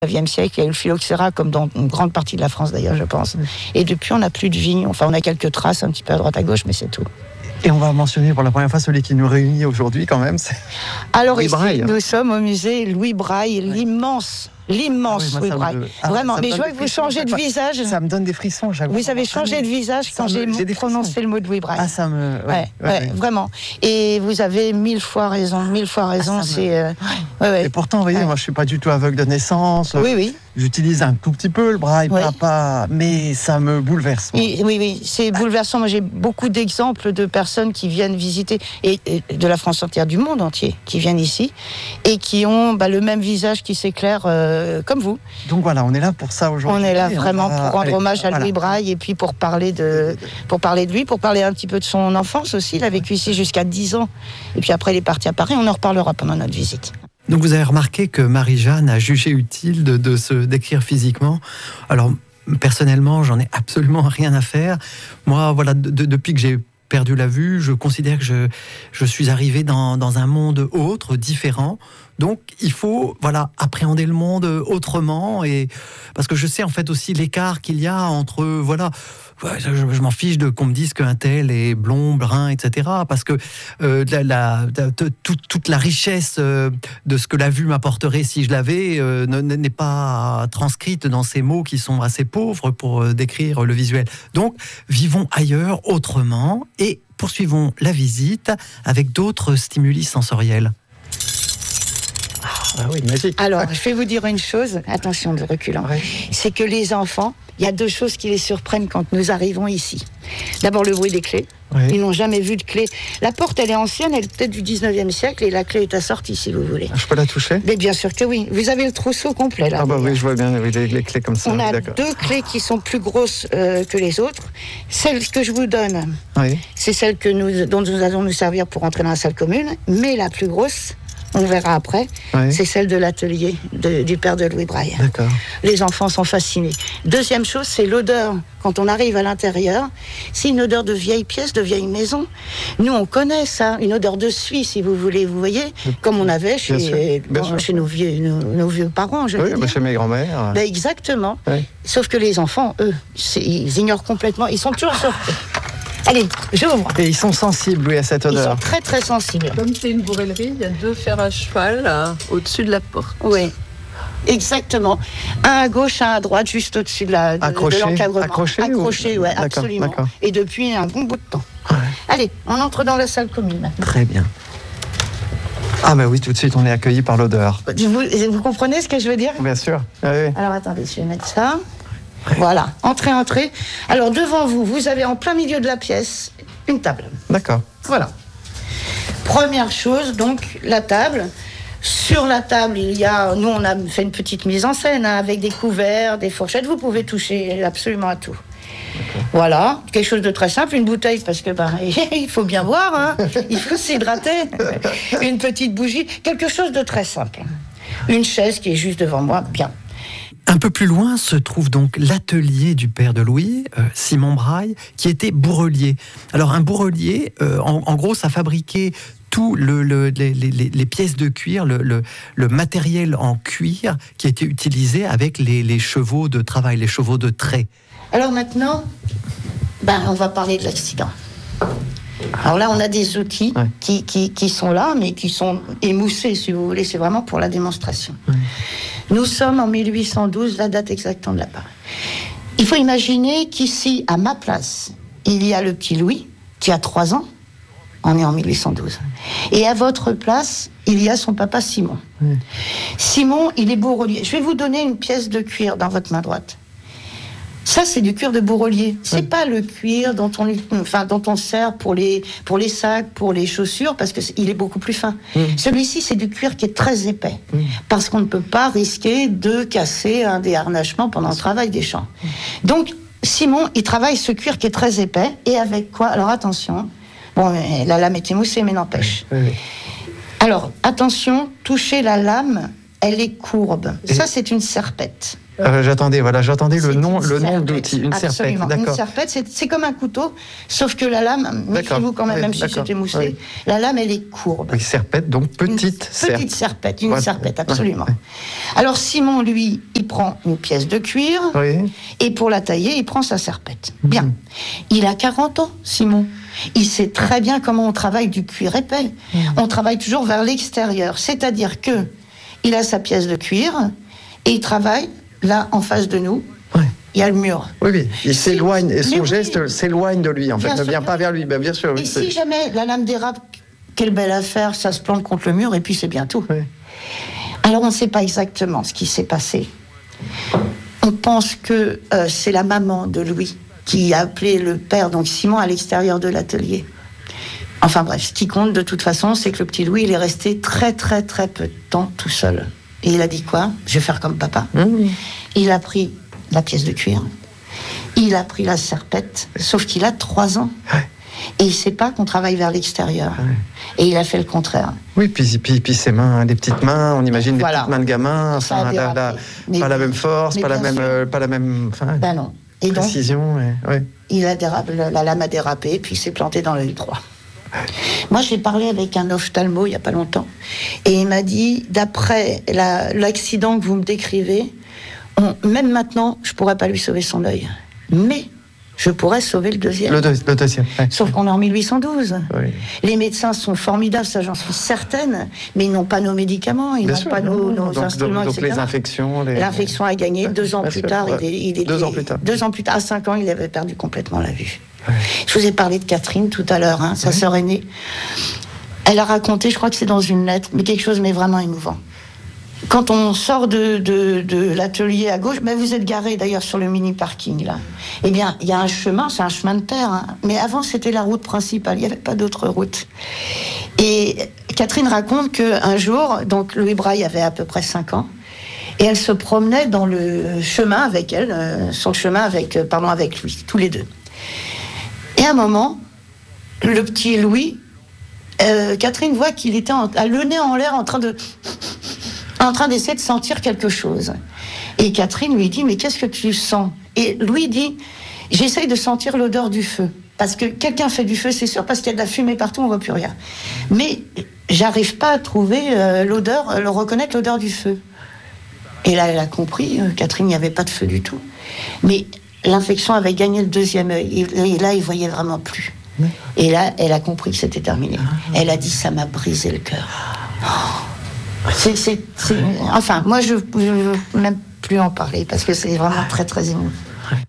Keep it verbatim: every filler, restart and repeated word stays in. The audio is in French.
neuvième siècle, il y a eu le phylloxéra, comme dans une grande partie de la France d'ailleurs, je pense. Et depuis, on n'a plus de vignes. Enfin, on a quelques traces un petit peu à droite à gauche, mais c'est tout. Et on va mentionner pour la première fois celui qui nous réunit aujourd'hui quand même, c'est Alors Louis ici, Braille. nous sommes au musée Louis Braille, Ouais. l'immense, l'immense Ah oui, moi, Louis ça me Braille. donne- ah, Vraiment, ça me mais je donne vois des que vous frissons, changez de chaque fois. visage. Ça me donne des frissons, j'avoue. Vous avez Ah, changé mais de visage ça quand me- j'ai j'ai des prononcé frissons. le mot de Louis Braille. Ah, ça me... Ouais, Ouais, ouais, ouais, ouais. vraiment. Et vous avez mille fois raison, mille fois raison. Ah, ça me- c'est, euh, ouais, ouais. Et pourtant, vous voyez, Ouais. moi je suis pas du tout aveugle de naissance. Oui, oui. J'utilise un tout petit peu le braille, Oui. pas, pas, mais ça me bouleverse. moi. Oui, oui, oui, c'est bouleversant. Moi, j'ai beaucoup d'exemples de personnes qui viennent visiter, et, et de la France entière, du monde entier, qui viennent ici, et qui ont bah, le même visage qui s'éclaire euh, comme vous. Donc voilà, on est là pour ça aujourd'hui. On est là Et on vraiment va- pour rendre allez, hommage à voilà. Louis Braille, et puis pour parler de, pour parler de lui, pour parler un petit peu de son enfance aussi. Il a vécu ici jusqu'à dix ans, et puis après, il est parti à Paris. On en reparlera pendant notre visite. Donc vous avez remarqué que Marie-Jeanne a jugé utile de, de se décrire physiquement. Alors personnellement, j'en ai absolument rien à faire. Moi, voilà, de, de, depuis que j'ai perdu la vue, je considère que je, je suis arrivé dans, dans un monde autre, différent. Donc il faut voilà appréhender le monde autrement, et parce que je sais en fait aussi l'écart qu'il y a entre voilà. Ouais, je, je m'en fiche de qu'on me dise qu'un tel est blond, brun, et cetera. Parce que euh, la, la, la, toute, toute la richesse euh, de ce que la vue m'apporterait si je l'avais euh, n'est pas transcrite dans ces mots qui sont assez pauvres pour euh, décrire le visuel. Donc, vivons ailleurs, autrement, et poursuivons la visite avec d'autres stimuli sensoriels. Ah oui, magique. Alors, je vais vous dire une chose, attention de reculant, Ouais. c'est que les enfants, il y a deux choses qui les surprennent quand nous arrivons ici. D'abord, le bruit des clés. Oui. Ils n'ont jamais vu de clé. La porte, elle est ancienne, elle est peut-être du dix-neuvième siècle, et la clé est assortie, si vous voulez. Je peux la toucher? Mais bien sûr que oui. Vous avez le trousseau complet, là. Ah bah d'ailleurs. oui, je vois bien oui, les, les clés comme ça. On oui, a d'accord. deux clés qui sont plus grosses euh, que les autres. Celle que je vous donne, Oui. c'est celle que nous, dont nous allons nous servir pour entrer dans la salle commune, mais la plus grosse, on verra après, Oui. c'est celle de l'atelier de- du père de Louis Braille. D'accord. Les enfants sont fascinés. Deuxième chose, c'est l'odeur. Quand on arrive à l'intérieur, c'est une odeur de vieille pièce, de vieille maison. Nous, on connaît ça, une odeur de suie, si vous voulez, vous voyez, comme on avait Bien sûr, chez, bien bon, sûr. chez nos, vieux, nos, nos vieux parents, je veux Oui, dire. bah, chez mes grands-mères. Ben, exactement. Oui. Sauf que les enfants, eux, c'est- ils ignorent complètement. Ils sont toujours surpris. Allez, j'ouvre. Et ils sont sensibles, oui, à cette Ils sont odeur. très très sensibles. Comme c'est une bourrellerie, il y a deux fers à cheval là, au-dessus de la porte. Oui, exactement. Un à gauche, un à droite, juste au-dessus de la de, Accroché, de l'encadrement. accroché ou- Accroché, ouais, D'accord, absolument. d'accord. Et depuis un bon bout de temps. Ouais. Allez, on entre dans la salle commune maintenant. Très bien. Ah bah oui, tout de suite, on est accueilli par l'odeur. Vous, vous comprenez ce que je veux dire? Bien sûr. Ah oui. Alors attendez, je vais mettre ça. Voilà, entrez, entrez. Alors devant vous, vous avez en plein milieu de la pièce une table. D'accord. Voilà. Première chose, donc, la table. Sur la table, il y a, nous, on a fait une petite mise en scène hein, avec des couverts, des fourchettes. Vous pouvez toucher absolument à tout. Voilà, quelque chose de très simple, une bouteille, parce que ben, il faut bien boire, hein, il faut s'hydrater. Une petite bougie, quelque chose de très simple. Une chaise qui est juste devant moi, bien. Un peu plus loin se trouve donc l'atelier du père de Louis, euh, Simon Braille, qui était bourrelier. Alors un bourrelier, euh, en, en gros, ça fabriquait tout le, le, les, les, les pièces de cuir, le, le, le matériel en cuir qui était utilisé avec les, les chevaux de travail, les chevaux de trait. Alors maintenant, ben, on va parler de l'accident. Alors là, on a des outils Ouais. qui, qui, qui sont là, mais qui sont émoussés, si vous voulez. C'est vraiment pour la démonstration. Ouais. Nous sommes en mille huit cent douze, la date exacte on ne l'a pas. Il faut imaginer qu'ici, à ma place, il y a le petit Louis, qui a trois ans. On est en mille huit cent douze. Et à votre place, il y a son papa Simon. Ouais. Simon, il est bourrelier. Je vais vous donner une pièce de cuir dans votre main droite. Ça, c'est du cuir de bourrelier. C'est Ouais. pas le cuir dont on, enfin, dont on sert pour les, pour les sacs, pour les chaussures, parce qu'il est beaucoup plus fin. Mmh. Celui-ci, c'est du cuir qui est très épais, Mmh. parce qu'on ne peut pas risquer de casser un déharnachement pendant le travail des champs. Donc, Simon, il travaille ce cuir qui est très épais, et avec quoi? Alors, attention. Bon, la lame est émoussée, mais n'empêche. Oui, oui. Alors, attention, touchez la lame elle est courbe. Et... Ça, c'est une serpette. Euh, j'attendais, voilà, j'attendais le C'est nom, une le nom serpette. d'outil, une Absolument. serpette, d'accord. Une serpette, c'est, c'est comme un couteau, sauf que la lame, méfiez-vous quand même, oui, même si d'accord. c'était moussé, Oui. la lame, elle est courbe. Oui, serpette, donc petite Une serpette. Petite serpette, une Voilà. serpette, absolument. Ouais. Alors Simon, lui, il prend une pièce de cuir, Oui. et pour la tailler, il prend sa serpette. Bien. Mhm. Il a quarante ans, Simon. Il sait très bien comment on travaille du cuir épais. On travaille toujours vers l'extérieur. C'est-à-dire que il a sa pièce de cuir, et il travaille là, en face de nous. Ouais. Il y a le mur. Oui, oui, il Si- s'éloigne, et mais son oui. geste s'éloigne de lui, en fait, Bien ne sûr. vient pas vers lui, ben, bien sûr. Oui, Et c'est- si jamais la lame dérape, quelle belle affaire, ça se plante contre le mur, et puis c'est bien tout. Oui. Alors on ne sait pas exactement ce qui s'est passé. On pense que euh, c'est la maman de Louis qui a appelé le père, donc Simon, à l'extérieur de l'atelier. Enfin bref, ce qui compte de toute façon, c'est que le petit Louis, il est resté très très très peu de temps tout seul. Et il a dit quoi ? Je vais faire comme papa. Mmh. Il a pris la pièce de cuir, il a pris la serpette, sauf qu'il a trois ans. Ouais. Et il ne sait pas qu'on travaille vers l'extérieur. Et il a fait le contraire. Oui, puis, puis, puis ses mains, des petites mains, on imagine des Voilà. petites mains de gamin, Ça a enfin, la, la, dérapé. Mais- pas la même force, mais pas la, bien même, sûr. euh, pas la même enfin, Ben non. Et donc, précision. Et, ouais. il a dérapé, la, la lame a dérapé, puis il s'est planté dans l'œil droit. Moi, j'ai parlé avec un ophtalmo il n'y a pas longtemps, et il m'a dit, d'après la, l'accident que vous me décrivez, on, même maintenant, je ne pourrais pas lui sauver son œil. Mais je pourrais sauver le deuxième. Le, deux, le deuxième. Ouais. Sauf qu'on est en mille huit cent douze. Oui. Les médecins sont formidables, ça j'en suis certaine, mais ils n'ont pas nos médicaments, ils Bien n'ont sûr, pas nos, non, nos donc, instruments, donc, donc et cetera. les infections. Les... L'infection a gagné. Deux ans Bien plus sûr, tard, ouais. il, est, il était... Deux ans plus tard. Deux ans plus tard, à cinq ans, il avait perdu complètement la vue. Ouais. Je vous ai parlé de Catherine tout à l'heure, hein, sa Ouais. sœur aînée. Elle a raconté, je crois que c'est dans une lettre, mais quelque chose mais vraiment émouvant. Quand on sort de, de, de l'atelier à gauche, ben vous êtes garé d'ailleurs sur le mini-parking là. Eh bien, il y a un chemin, c'est un chemin de terre, hein, mais avant c'était la route principale, il n'y avait pas d'autre route. Et Catherine raconte qu'un jour, donc Louis Braille avait à peu près cinq ans, et elle se promenait dans le chemin avec elle, euh, sur le chemin avec, euh, pardon, avec lui, tous les deux. Et à un moment, le petit Louis, euh, Catherine voit qu'il était en, à le nez en l'air en train de... en train d'essayer de sentir quelque chose. Et Catherine lui dit, mais qu'est-ce que tu sens ? Et Louis dit, j'essaye de sentir l'odeur du feu. Parce que quelqu'un fait du feu, c'est sûr, parce qu'il y a de la fumée partout, on ne voit plus rien. Mais j'arrive pas à trouver euh, l'odeur, à le reconnaître l'odeur du feu. Et là, elle a compris, euh, Catherine, il n'y avait pas de feu du tout. Mais l'infection avait gagné le deuxième œil. Et, et là, il voyait vraiment plus. Et là, elle a compris que c'était terminé. Elle a dit, ça m'a brisé le cœur. C'est, c'est, c'est... Enfin, moi, je ne veux même plus en parler parce que c'est vraiment très, très émouvant.